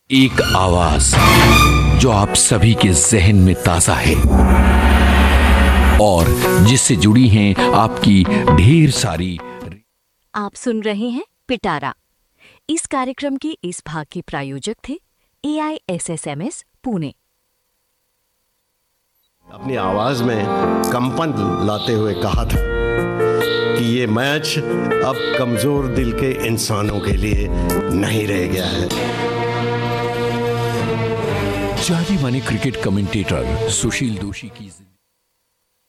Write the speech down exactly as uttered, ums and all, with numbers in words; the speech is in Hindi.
एक आवाज जो आप सभी के जहन में ताजा है और जिससे जुड़ी हैं आपकी ढेर सारी। आप सुन रहे हैं पिटारा। इस कार्यक्रम के इस भाग के प्रायोजक थे ए I S S M S Pune. अपनी आवाज में कंपन लाते हुए कहा था कि ये मैच अब कमजोर दिल के इंसानों के लिए नहीं रह गया है। जानी माने क्रिकेट कमेंटेटर सुशील दोषी की